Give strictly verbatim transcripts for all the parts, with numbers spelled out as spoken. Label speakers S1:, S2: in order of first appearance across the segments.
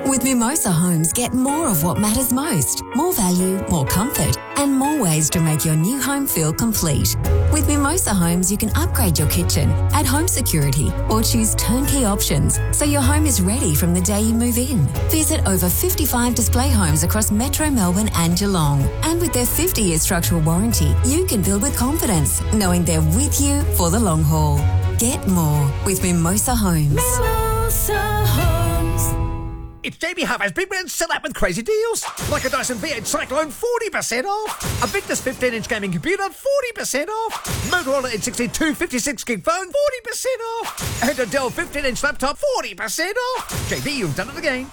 S1: With Mimosa Homes, get more of what matters most. More value, more comfort, and more ways to make your new home feel complete. With Mimosa Homes, you can upgrade your kitchen, add home security, or choose turnkey options so your home is ready from the day you move in. Visit over fifty-five display homes across Metro Melbourne and Geelong. And with their fifty-year structural warranty, you can build with confidence, knowing they're with you for the long haul. Get more with Mimosa Homes.
S2: Mimosa Homes.
S3: It's J B Hubbard's Big Man Sell Out with crazy deals. Like a Dyson V eight Cyclone, forty percent off. A Victus fifteen inch gaming computer, forty percent off. Motorola N sixty-two fifty-six gig phone, forty percent off. And a Dell fifteen inch laptop, forty percent off. J B, you've done it again.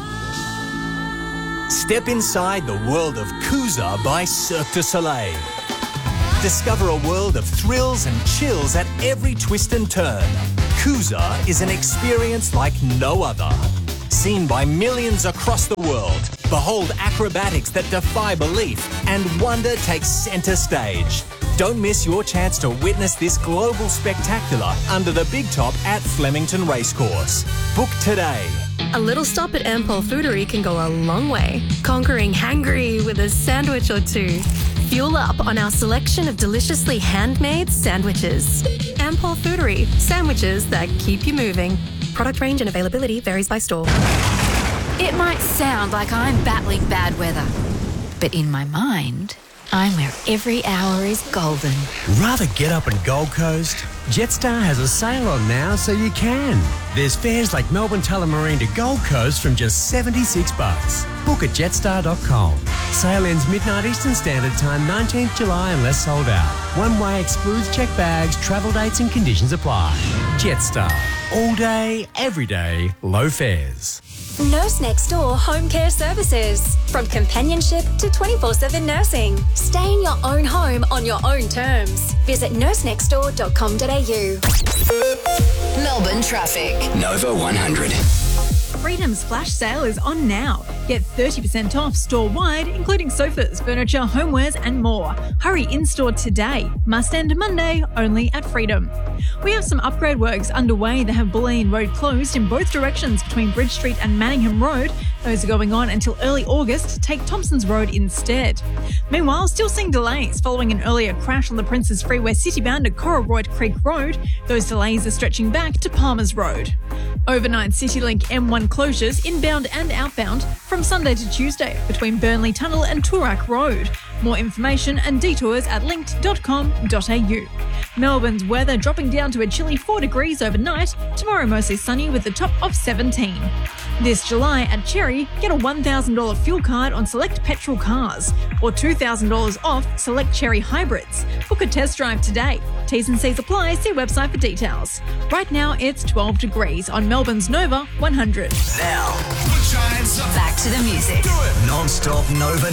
S4: Step inside the world of Kuza by Cirque du Soleil. Discover a world of thrills and chills at every twist and turn. Kuza is an experience like no other. Seen by millions across the world, behold acrobatics that defy belief, and wonder takes centre stage. Don't miss your chance to witness this global spectacular under the big top at Flemington Racecourse. Book today.
S5: A little stop at Ampol Foodery can go a long way, conquering hangry with a sandwich or two. Fuel up on our selection of deliciously handmade sandwiches. Ampol Foodery, sandwiches that keep you moving. Product range and availability varies by store.
S6: It might sound like I'm battling bad weather, but in my mind, I'm where every hour is golden.
S7: Rather get up in Gold Coast? Jetstar has a sale on now, so you can. There's fares like Melbourne Tullamarine to Gold Coast from just seventy-six bucks. Book at jetstar dot com. Sale ends midnight Eastern Standard Time, nineteenth July, unless sold out. One way excludes checked bags, travel dates and conditions apply. Jetstar. All day, every day, low fares.
S8: Nurse Next Door Home Care Services. From companionship to twenty-four seven nursing. Stay in your own home on your own terms. Visit nurse next door dot com dot a u.
S1: Melbourne traffic.
S9: Nova one hundred.
S10: Freedom's flash sale is on now. Get thirty percent off store-wide, including sofas, furniture, homewares and more. Hurry in-store today. Must end Monday, only at Freedom. We have some upgrade works underway that have Bulleen Road closed in both directions between Bridge Street and Manningham Road. Those are going on until early August. Take Thompson's Road instead. Meanwhile, still seeing delays following an earlier crash on the Princes Freeway citybound at Corroboyd Creek Road. Those delays are stretching back to Palmers Road. Overnight CityLink M one closures inbound and outbound from Sunday to Tuesday between Burnley Tunnel and Toorak Road. More information and detours at linked dot com dot a u. Melbourne's weather dropping down to a chilly four degrees overnight. Tomorrow mostly sunny with a top of seventeen. This July at Cherry, get a one thousand dollars fuel card on select petrol cars or two thousand dollars off select Cherry hybrids. Book a test drive today. T's and C's apply. See website for details. Right now it's twelve degrees on Melbourne's Nova one hundred.
S9: Now,
S1: Back to the music.
S9: non-stop Nova